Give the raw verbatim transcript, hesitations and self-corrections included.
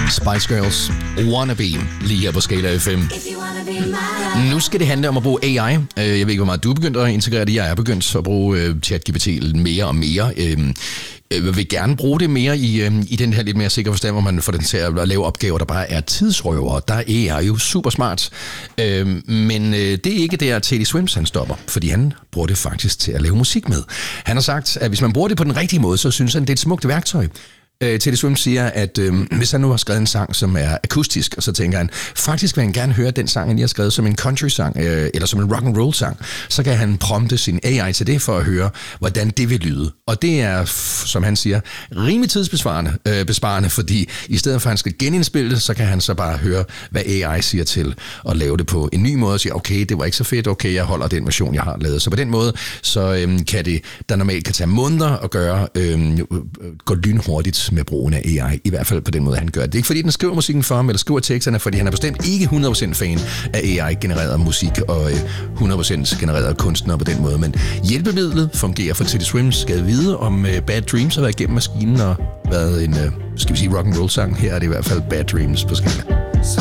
Spice Girls, Wannabe, lige her på Skala F M. Nu skal det handle om at bruge A I. Jeg ved ikke, hvor meget du er begyndt at integrere det. Jeg er begyndt at bruge ChatGPT mere og mere. Jeg vil gerne bruge det mere i, i den her lidt mere sikre forstand, hvor man får den til at lave opgaver, der bare er tidsrøvere. Der er A I jo super smart. Men det er ikke der, Teddy Swims han stopper, fordi han bruger det faktisk til at lave musik med. Han har sagt, at hvis man bruger det på den rigtige måde, så synes han, det er et smukt værktøj. Teddy Swims siger, at øh, hvis han nu har skrevet en sang, som er akustisk, og så tænker han, faktisk vil han gerne høre den sang, han lige har skrevet som en country-sang, øh, eller som en rock-and-roll-sang, så kan han prompte sin A I til det, for at høre, hvordan det vil lyde. Og det er, som han siger, rimelig tidsbesparende, øh, besparende, fordi i stedet for, at han skal genindspille det, så kan han så bare høre, hvad A I siger til, og lave det på en ny måde, og sige, okay, det var ikke så fedt, okay, jeg holder den version, jeg har lavet. Så på den måde, så øh, kan det, der normalt kan tage måneder at gøre, øh, gå lynhurtigt med brugen af A I, i hvert fald på den måde, han gør det. Det er ikke, fordi den skriver musikken for ham, eller skriver teksterne, fordi han er bestemt ikke hundrede procent fan af A I-genereret musik og hundrede procent genereret kunstnere på den måde, men hjælpemidlet fungerer for Teddy Swims. Skal vide, om Bad Dreams har været igennem maskinen og været en, skal vi sige, rock and roll sang. Her er det i hvert fald Bad Dreams på Skala.